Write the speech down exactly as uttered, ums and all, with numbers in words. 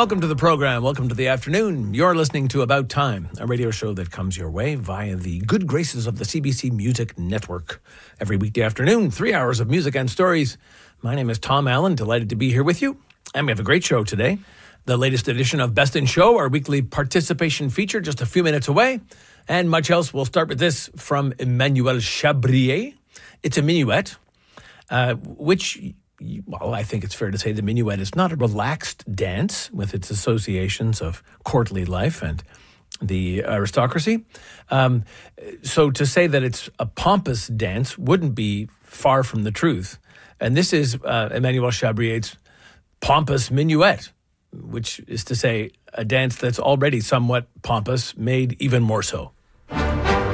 Welcome to the program. Welcome to the afternoon. You're listening to About Time, a radio show that comes your way via the good graces of the C B C Music Network. Every weekday afternoon, three hours of music and stories. My name is Tom Allen, delighted to be here with you. And we have a great show today. The latest edition of Best in Show, our weekly participation feature, just a few minutes away. And much else. We'll start with this from Emmanuel Chabrier. It's a minuet, uh, which... Well, I think it's fair to say the minuet is not a relaxed dance with its associations of courtly life and the aristocracy. Um, so to say that it's a pompous dance wouldn't be far from the truth. And this is uh, Emmanuel Chabrier's pompous minuet, which is to say a dance that's already somewhat pompous, made even more so.